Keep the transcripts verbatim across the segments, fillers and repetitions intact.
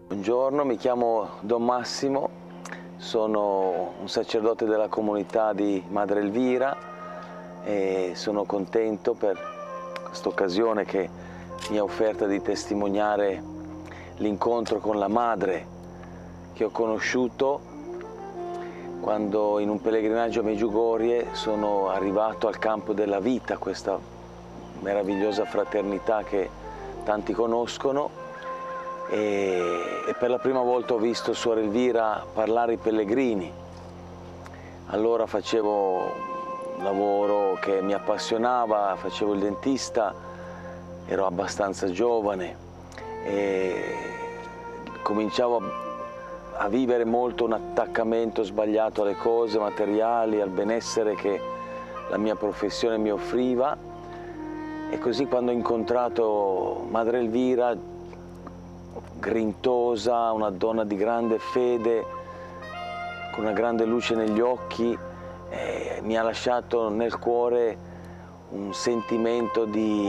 Buongiorno, mi chiamo Don Massimo, sono un sacerdote della comunità di Madre Elvira e sono contento per questa occasione che mi ha offerta di testimoniare l'incontro con la madre che ho conosciuto quando in un pellegrinaggio a Medjugorje sono arrivato al campo della vita, questa meravigliosa fraternità che tanti conoscono. E, e per la prima volta ho visto Suor Elvira parlare ai pellegrini. Allora facevo un lavoro che mi appassionava, facevo il dentista, ero abbastanza giovane e cominciavo a, a vivere molto un attaccamento sbagliato alle cose materiali, al benessere che la mia professione mi offriva. E così quando ho incontrato Madre Elvira, grintosa, una donna di grande fede, con una grande luce negli occhi, eh, mi ha lasciato nel cuore un sentimento di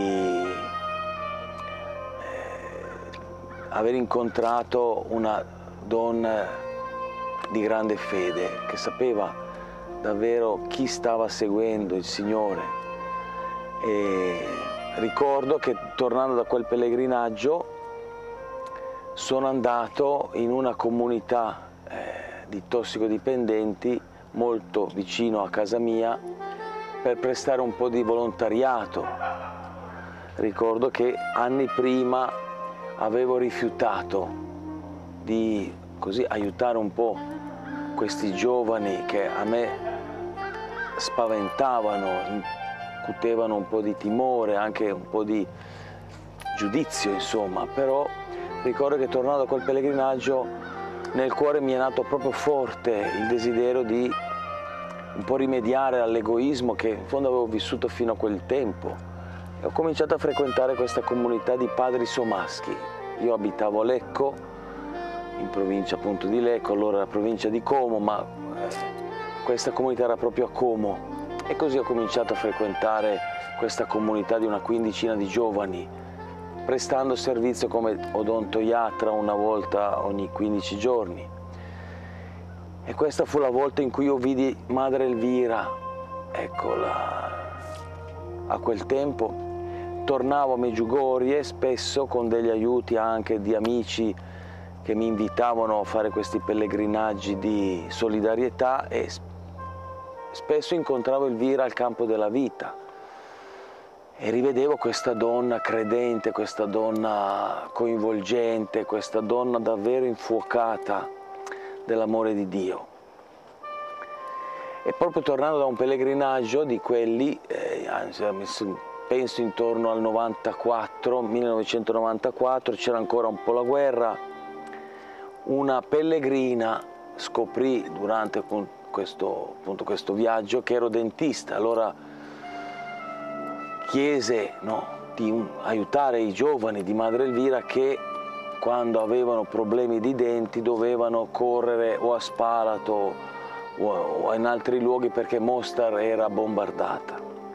eh, aver incontrato una donna di grande fede, che sapeva davvero chi stava seguendo il Signore. E ricordo che tornando da quel pellegrinaggio sono andato in una comunità eh, di tossicodipendenti molto vicino a casa mia per prestare un po' di volontariato. Ricordo che anni prima avevo rifiutato di così aiutare un po' questi giovani che a me spaventavano, incutevano un po' di timore, anche un po' di giudizio, insomma, però ricordo che tornando da quel pellegrinaggio nel cuore mi è nato proprio forte il desiderio di un po' rimediare all'egoismo che in fondo avevo vissuto fino a quel tempo e ho cominciato a frequentare questa comunità di padri somaschi. Io abitavo a Lecco, in provincia appunto di Lecco, allora la provincia di Como, ma eh, questa comunità era proprio a Como e così ho cominciato a frequentare questa comunità di una quindicina di giovani, prestando servizio come odontoiatra una volta ogni quindici giorni. E questa fu la volta in cui io vidi Madre Elvira. Eccola. A quel tempo tornavo a Medjugorje spesso con degli aiuti anche di amici che mi invitavano a fare questi pellegrinaggi di solidarietà e spesso incontravo Elvira al campo della vita. E rivedevo questa donna credente, questa donna coinvolgente, questa donna davvero infuocata dell'amore di Dio. E proprio tornando da un pellegrinaggio di quelli, eh, penso intorno al novantaquattro, millenovecentonovantaquattro, c'era ancora un po' la guerra, una pellegrina scoprì durante questo, appunto, questo viaggio che ero dentista. Allora chiese no, di aiutare i giovani di Madre Elvira che quando avevano problemi di denti dovevano correre o a Spalato o in altri luoghi perché Mostar era bombardata.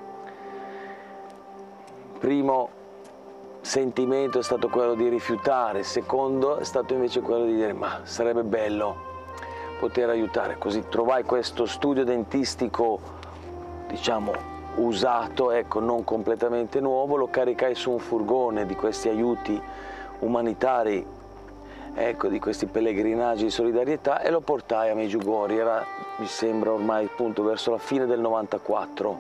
Il primo sentimento è stato quello di rifiutare, il secondo è stato invece quello di dire ma sarebbe bello poter aiutare. Così trovai questo studio dentistico, diciamo, usato, ecco, non completamente nuovo, lo caricai su un furgone di questi aiuti umanitari, ecco, di questi pellegrinaggi di solidarietà e lo portai a Medjugorje, era, mi sembra ormai appunto verso la fine del novantaquattro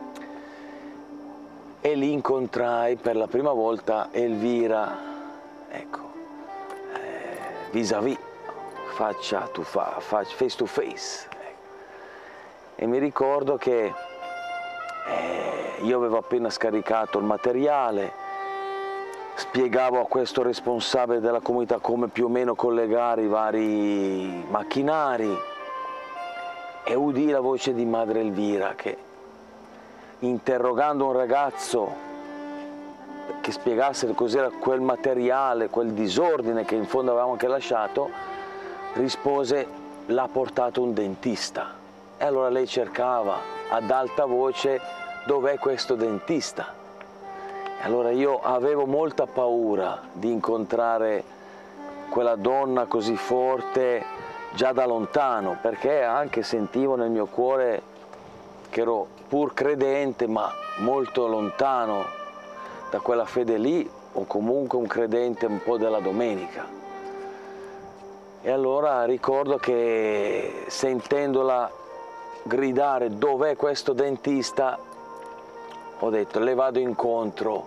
e lì incontrai per la prima volta Elvira, ecco, eh, vis-à-vis, faccia to fa, face to face, ecco. E mi ricordo che Eh, io avevo appena scaricato il materiale, spiegavo a questo responsabile della comunità come più o meno collegare i vari macchinari e udì la voce di Madre Elvira che, interrogando un ragazzo che spiegasse cos'era quel materiale, quel disordine che in fondo avevamo anche lasciato, rispose: l'ha portato un dentista. E allora lei cercava ad alta voce dov'è questo dentista. E allora io avevo molta paura di incontrare quella donna così forte già da lontano, perché anche sentivo nel mio cuore che ero pur credente ma molto lontano da quella fede lì, o comunque un credente un po' della domenica. E allora ricordo che sentendola gridare dov'è questo dentista, ho detto le vado incontro,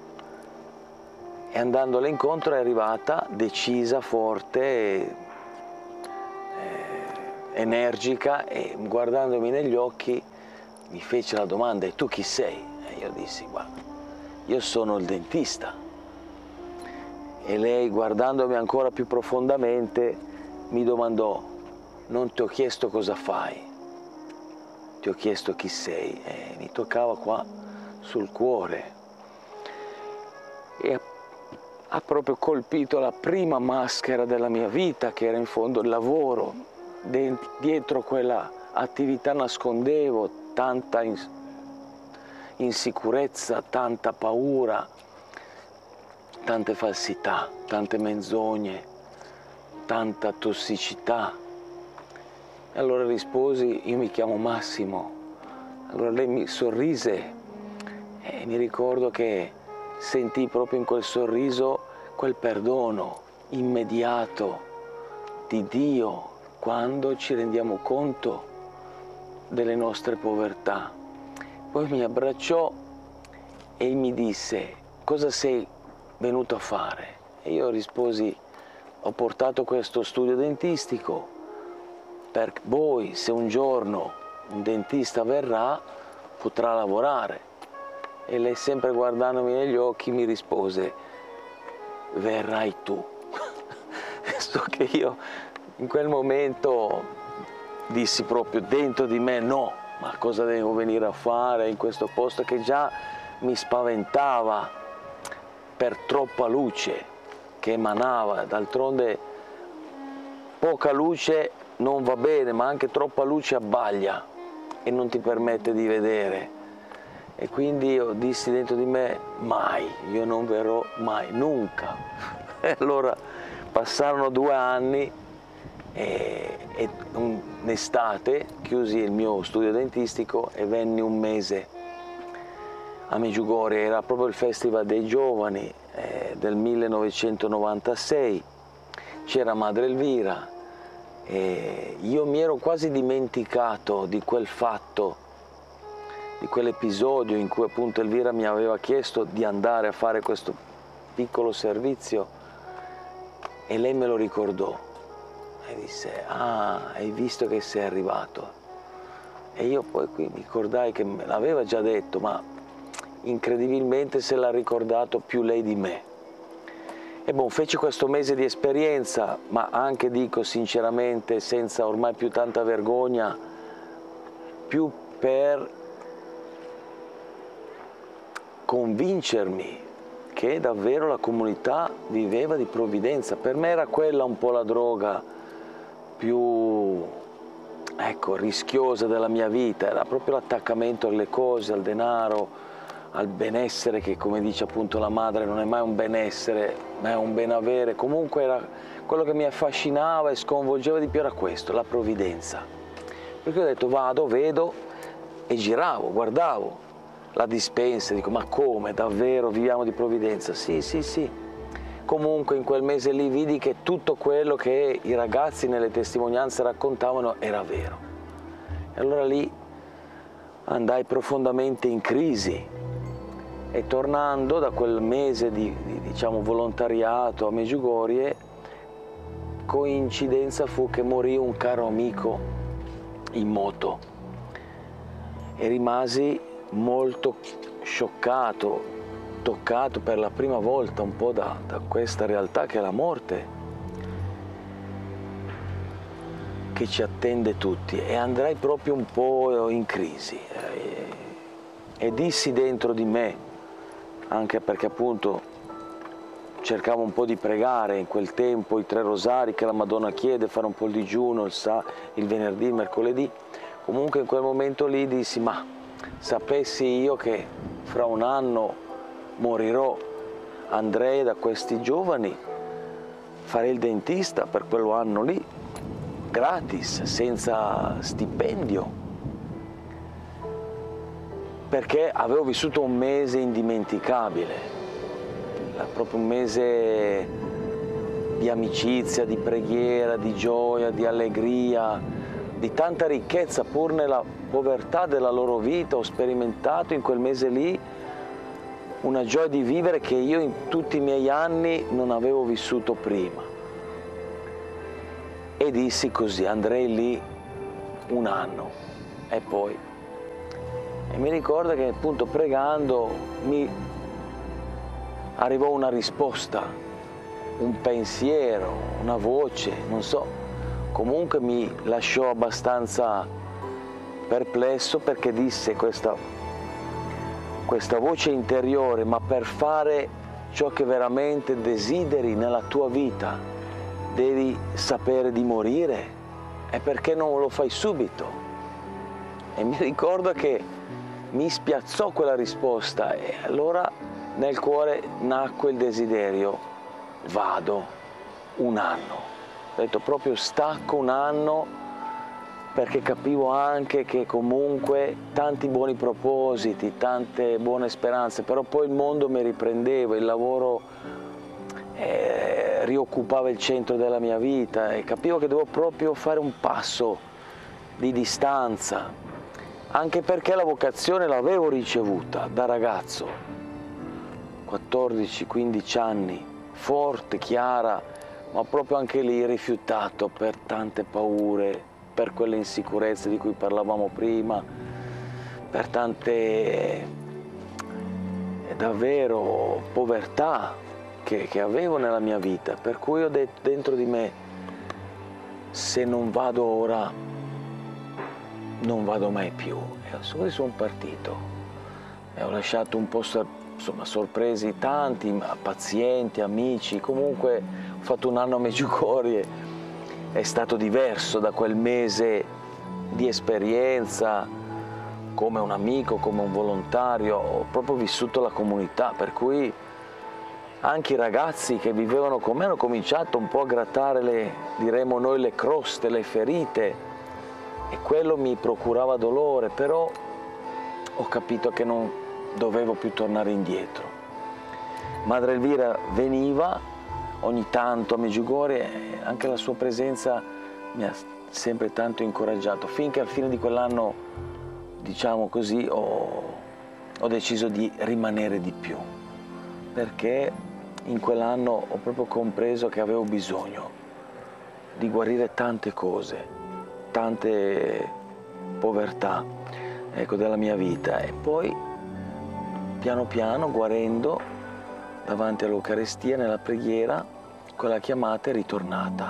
e andandole incontro è arrivata decisa, forte, eh, energica, e guardandomi negli occhi mi fece la domanda: e tu chi sei? E io dissi: guarda, io sono il dentista. E lei, guardandomi ancora più profondamente, mi domandò: non ti ho chiesto cosa fai, ti ho chiesto chi sei. E mi toccava qua sul cuore, e ha proprio colpito la prima maschera della mia vita, che era in fondo il lavoro. Dietro quella attività nascondevo tanta insicurezza, tanta paura, tante falsità, tante menzogne, tanta tossicità. E allora risposi: io mi chiamo Massimo. Allora lei mi sorrise e mi ricordo che sentii proprio in quel sorriso quel perdono immediato di Dio quando ci rendiamo conto delle nostre povertà. Poi mi abbracciò e mi disse: cosa sei venuto a fare? E io risposi: ho portato questo studio dentistico per voi, se un giorno un dentista verrà potrà lavorare. E lei, sempre guardandomi negli occhi, mi rispose: verrai tu. So che io in quel momento dissi proprio dentro di me: no, ma cosa devo venire a fare in questo posto che già mi spaventava per troppa luce che emanava. D'altronde poca luce non va bene, ma anche troppa luce abbaglia e non ti permette di vedere. E quindi io dissi dentro di me: mai, io non verrò mai, nunca. E allora passarono due anni e, e un'estate chiusi il mio studio dentistico e venni un mese a Medjugorje. Era proprio il Festival dei Giovani eh, del millenovecentonovantasei, c'era Madre Elvira, e io mi ero quasi dimenticato di quel fatto, di quell'episodio in cui appunto Elvira mi aveva chiesto di andare a fare questo piccolo servizio, e lei me lo ricordò e disse: ah, hai visto che sei arrivato? E io poi qui mi ricordai che me l'aveva già detto, ma incredibilmente se l'ha ricordato più lei di me. E bon, feci questo mese di esperienza, ma anche, dico sinceramente, senza ormai più tanta vergogna, più per convincermi che davvero la comunità viveva di provvidenza. Per me era quella un po' la droga più, ecco, rischiosa della mia vita, era proprio l'attaccamento alle cose, al denaro, al benessere, che come dice appunto la madre non è mai un benessere, ma è un benavere. Comunque era quello che mi affascinava e sconvolgeva di più, era questo, la provvidenza. Perché ho detto: vado, vedo, e giravo, guardavo la dispensa, dico: ma come, davvero viviamo di provvidenza? Sì, sì, sì. Comunque in quel mese lì vidi che tutto quello che i ragazzi nelle testimonianze raccontavano era vero. E allora lì andai profondamente in crisi, e tornando da quel mese di, di diciamo, volontariato a Medjugorje, coincidenza fu che morì un caro amico in moto, e rimasi molto scioccato, toccato per la prima volta un po' da, da questa realtà che è la morte, che ci attende tutti, e andrai proprio un po' in crisi e, e dissi dentro di me, anche perché appunto cercavo un po' di pregare in quel tempo, i tre rosari che la Madonna chiede, fare un po' il digiuno il, sa, il venerdì, il mercoledì. Comunque in quel momento lì dissi: ma sapessi io che fra un anno morirò, andrei da questi giovani fare il dentista per quell'anno lì, gratis, senza stipendio, perché avevo vissuto un mese indimenticabile, proprio un mese di amicizia, di preghiera, di gioia, di allegria, di tanta ricchezza, pur nella povertà della loro vita. Ho sperimentato in quel mese lì una gioia di vivere che io in tutti i miei anni non avevo vissuto prima. E dissi così: andrei lì un anno e poi. E mi ricordo che appunto pregando mi arrivò una risposta, un pensiero, una voce, non so, comunque mi lasciò abbastanza perplesso, perché disse questa, questa voce interiore: ma per fare ciò che veramente desideri nella tua vita devi sapere di morire, e perché non lo fai subito? E mi ricordo che mi spiazzò quella risposta, e allora nel cuore nacque il desiderio: vado un anno. Ho detto proprio stacco un anno, perché capivo anche che comunque tanti buoni propositi, tante buone speranze, però poi il mondo mi riprendeva, il lavoro eh, rioccupava il centro della mia vita, e capivo che dovevo proprio fare un passo di distanza, anche perché la vocazione l'avevo ricevuta da ragazzo, quattordici quindici anni, forte, chiara, ma proprio anche lì rifiutato per tante paure, per quelle insicurezze di cui parlavamo prima, per tante eh, davvero povertà che, che avevo nella mia vita, per cui ho detto dentro di me: se non vado ora, non vado mai più. E così sono partito e ho lasciato un po' insomma sorpresi tanti, pazienti, amici. Comunque ho fatto un anno a Medjugorje, è stato diverso da quel mese di esperienza, come un amico, come un volontario. Ho proprio vissuto la comunità, per cui anche i ragazzi che vivevano con me hanno cominciato un po' a grattare le, diremo noi, le croste, le ferite, e quello mi procurava dolore, però ho capito che non dovevo più tornare indietro. Madre Elvira veniva ogni tanto a Medjugorje, e anche la sua presenza mi ha sempre tanto incoraggiato, finché alla fine di quell'anno, diciamo così, ho, ho deciso di rimanere di più, perché in quell'anno ho proprio compreso che avevo bisogno di guarire tante cose, tante povertà, ecco, della mia vita. E poi piano piano, guarendo davanti all'Eucaristia, nella preghiera, quella chiamata è ritornata.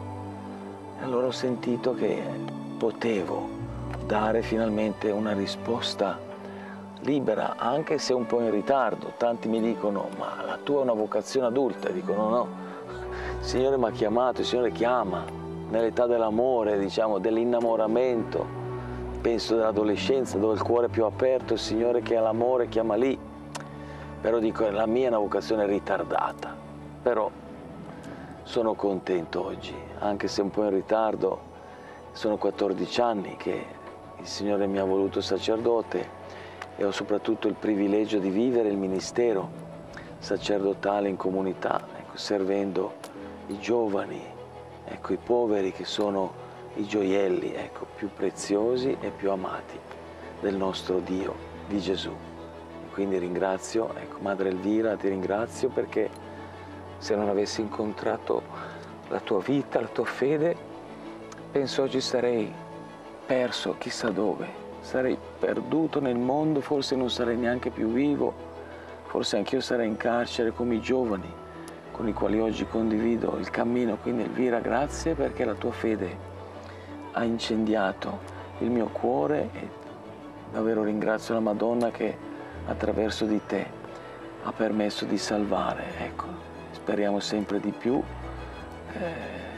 E allora ho sentito che potevo dare finalmente una risposta libera, anche se un po' in ritardo. Tanti mi dicono: ma la tua è una vocazione adulta. E dicono: no, il Signore mi ha chiamato, il Signore chiama nell'età dell'amore, diciamo, dell'innamoramento, penso dell'adolescenza, dove il cuore è più aperto, il Signore che ha l'amore chiama lì. Però dico, la mia è una vocazione ritardata, però sono contento oggi, anche se un po' in ritardo. Sono quattordici anni che il Signore mi ha voluto sacerdote, e ho soprattutto il privilegio di vivere il ministero sacerdotale in comunità, ecco, servendo i giovani, ecco, i poveri, che sono i gioielli, ecco, più preziosi e più amati del nostro Dio, di Gesù. Quindi ringrazio, ecco, Madre Elvira, ti ringrazio, perché se non avessi incontrato la tua vita, la tua fede, penso oggi sarei perso chissà dove, sarei perduto nel mondo, forse non sarei neanche più vivo, forse anch'io sarei in carcere come i giovani con i quali oggi condivido il cammino. Quindi Elvira, grazie, perché la tua fede ha incendiato il mio cuore, e davvero ringrazio la Madonna che attraverso di te ha permesso di salvare. Ecco, speriamo sempre di più eh,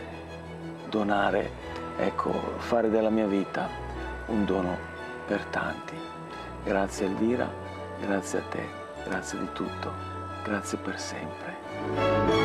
donare, ecco, fare della mia vita un dono per tanti. Grazie Elvira, grazie a te, grazie di tutto, grazie per sempre.